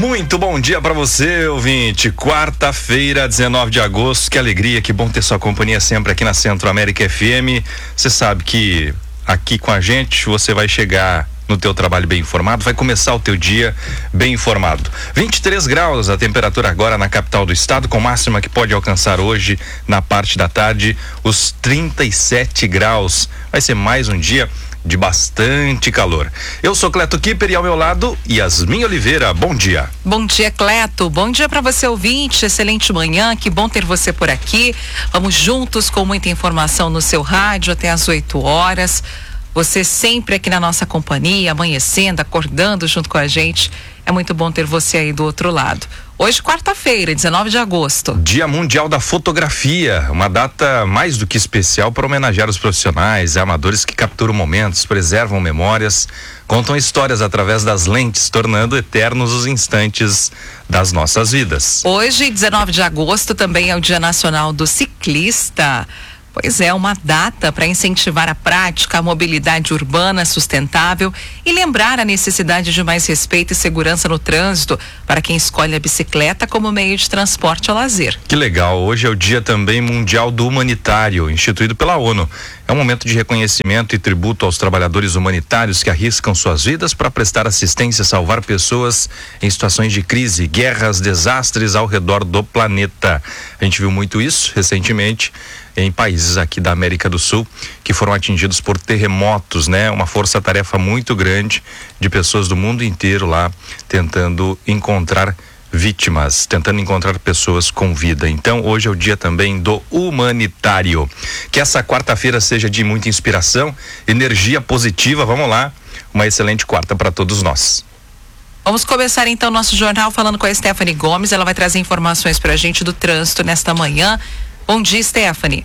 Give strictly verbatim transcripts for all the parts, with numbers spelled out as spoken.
Muito bom dia para você, ouvinte. Quarta-feira, dezenove de agosto. Que alegria, que bom ter sua companhia sempre aqui na Centro América F M. Você sabe que aqui com a gente você vai chegar no teu trabalho bem informado, vai começar o teu dia bem informado. vinte e três graus a temperatura agora na capital do estado, com máxima que pode alcançar hoje na parte da tarde os trinta e sete graus. Vai ser mais um dia de bastante calor. Eu sou Cleto Kipper e ao meu lado Yasmin Oliveira. Bom dia. Bom dia, Cleto. Bom dia para você, ouvinte. Excelente manhã. Que bom ter você por aqui. Vamos juntos com muita informação no seu rádio até às oito horas. Você sempre aqui na nossa companhia, amanhecendo, acordando junto com a gente. É muito bom ter você aí do outro lado. Hoje, quarta-feira, dezenove de agosto. Dia Mundial da Fotografia, uma data mais do que especial para homenagear os profissionais e amadores que capturam momentos, preservam memórias, contam histórias através das lentes, tornando eternos os instantes das nossas vidas. Hoje, dezenove de agosto, também é o Dia Nacional do Ciclista. Pois é, uma data para incentivar a prática, a mobilidade urbana sustentável e lembrar a necessidade de mais respeito e segurança no trânsito para quem escolhe a bicicleta como meio de transporte ao lazer. Que legal, hoje é o Dia também Mundial do Humanitário, instituído pela ONU. É um momento de reconhecimento e tributo aos trabalhadores humanitários que arriscam suas vidas para prestar assistência e salvar pessoas em situações de crise, guerras, desastres ao redor do planeta. A gente viu muito isso recentemente em países aqui da América do Sul que foram atingidos por terremotos, né? Uma força-tarefa muito grande de pessoas do mundo inteiro lá tentando encontrar vítimas, tentando encontrar pessoas com vida. Então, hoje é o dia também do humanitário. Que essa quarta-feira seja de muita inspiração, energia positiva. Vamos lá, uma excelente quarta para todos nós. Vamos começar então nosso jornal falando com a Stephanie Gomes. Ela vai trazer informações para a gente do trânsito nesta manhã. Bom dia, Stephanie.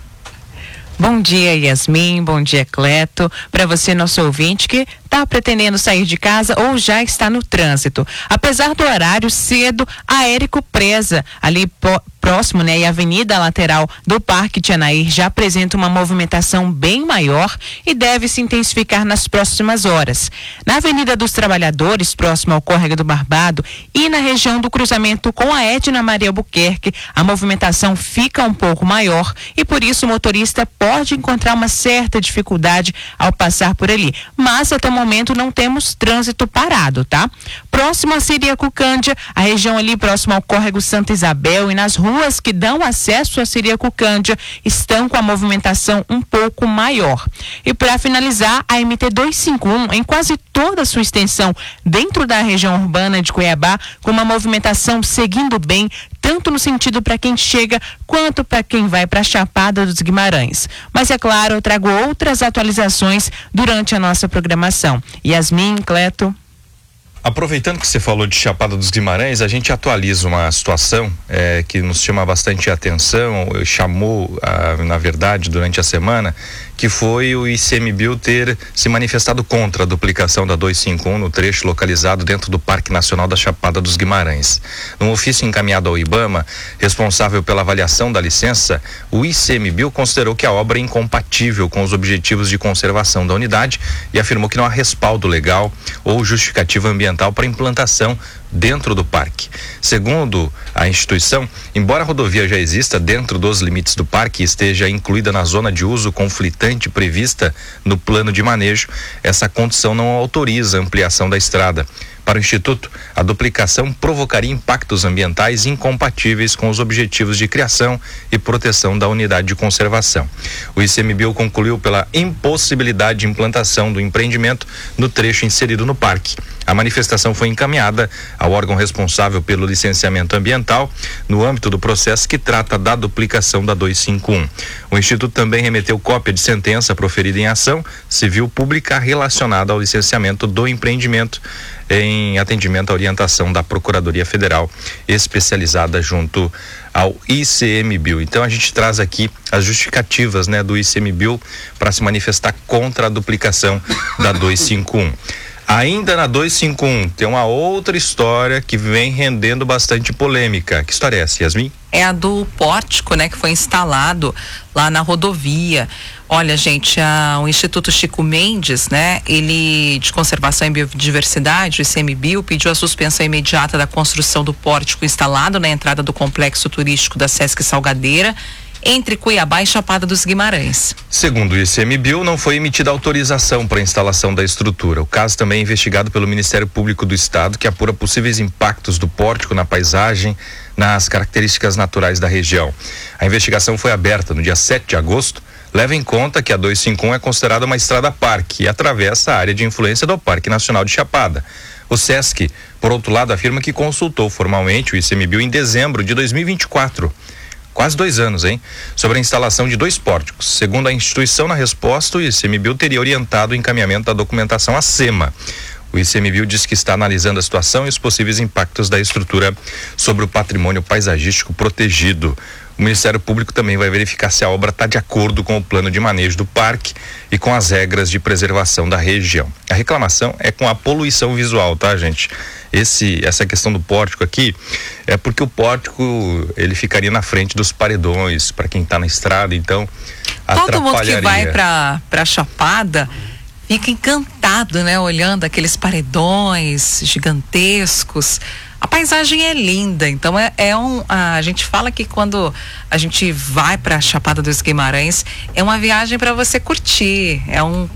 Bom dia, Yasmin. Bom dia, Cleto. Para você, nosso ouvinte, que está pretendendo sair de casa ou já está no trânsito. Apesar do horário cedo, a Érico Preza, ali po- próximo, né, e a avenida lateral do Parque Tianair já apresenta uma movimentação bem maior e deve se intensificar nas próximas horas. Na Avenida dos Trabalhadores, próximo ao Córrego do Barbado, e na região do cruzamento com a Edna Maria Albuquerque, a movimentação fica um pouco maior e por isso o motorista pode encontrar uma certa dificuldade ao passar por ali. Mas até o momento não temos trânsito parado, tá? Próximo a Siriacucândia, a região ali próximo ao Córrego Santa Isabel e nas ruas que dão acesso a Siriacucândia estão com a movimentação um pouco maior. E para finalizar, a M T duzentos e cinquenta e um em quase toda a sua extensão dentro da região urbana de Cuiabá, com uma movimentação seguindo bem, tanto no sentido para quem chega quanto para quem vai para a Chapada dos Guimarães. Mas é claro, eu trago outras atualizações durante a nossa programação. Yasmin, Cleto. Aproveitando que você falou de Chapada dos Guimarães, a gente atualiza uma situação é, que nos chama bastante atenção, chamou, a, na verdade, durante a semana, que foi o ICMBio ter se manifestado contra a duplicação da duzentos e cinquenta e um no trecho localizado dentro do Parque Nacional da Chapada dos Guimarães. Num ofício encaminhado ao IBAMA, responsável pela avaliação da licença, o ICMBio considerou que a obra é incompatível com os objetivos de conservação da unidade e afirmou que não há respaldo legal ou justificativa ambiental para implantação dentro do parque. Segundo a instituição, embora a rodovia já exista dentro dos limites do parque e esteja incluída na zona de uso conflitante prevista no plano de manejo, essa condição não autoriza a ampliação da estrada. Para o Instituto, a duplicação provocaria impactos ambientais incompatíveis com os objetivos de criação e proteção da unidade de conservação. O ICMBio concluiu pela impossibilidade de implantação do empreendimento no trecho inserido no parque. A manifestação foi encaminhada ao órgão responsável pelo licenciamento ambiental no âmbito do processo que trata da duplicação da duzentos e cinquenta e um. O Instituto também remeteu cópia de sentença proferida em ação civil pública relacionada ao licenciamento do empreendimento em atendimento à orientação da Procuradoria Federal especializada junto ao ICMBio. Então a gente traz aqui as justificativas, né, do ICMBio para se manifestar contra a duplicação da duzentos e cinquenta e um. Ainda na duzentos e cinquenta e um tem uma outra história que vem rendendo bastante polêmica. Que história é essa, Yasmin? é a do pórtico, né, que foi instalado lá na rodovia. Olha, gente, a, o Instituto Chico Mendes, né, ele de Conservação e Biodiversidade, o ICMBio, pediu a suspensão imediata da construção do pórtico instalado na entrada do complexo turístico da Sesc Salgadeira, entre Cuiabá e Chapada dos Guimarães. Segundo o ICMBio, não foi emitida autorização para a instalação da estrutura. O caso também é investigado pelo Ministério Público do Estado, que apura possíveis impactos do pórtico na paisagem, nas características naturais da região. A investigação foi aberta no dia sete de agosto, leva em conta que a duzentos e cinquenta e um é considerada uma estrada-parque e atravessa a área de influência do Parque Nacional de Chapada. O Sesc, por outro lado, afirma que consultou formalmente o ICMBio em dezembro de dois mil e vinte e quatro. Quase dois anos, hein? Sobre a instalação de dois pórticos. Segundo a instituição, na resposta, o ICMBio teria orientado o encaminhamento da documentação à SEMA. O ICMBio diz que está analisando a situação e os possíveis impactos da estrutura sobre o patrimônio paisagístico protegido. O Ministério Público também vai verificar se a obra está de acordo com o plano de manejo do parque e com as regras de preservação da região. A reclamação é com a poluição visual, tá, gente? Esse, essa questão do pórtico aqui é porque o pórtico, ele ficaria na frente dos paredões, para quem está na estrada, então atrapalharia. Todo mundo que vai para para Chapada fica encantado, né? Olhando aqueles paredões gigantescos. A paisagem é linda, então é, é um, a, a gente fala que quando a gente vai para a Chapada dos Guimarães é uma viagem para você curtir, é um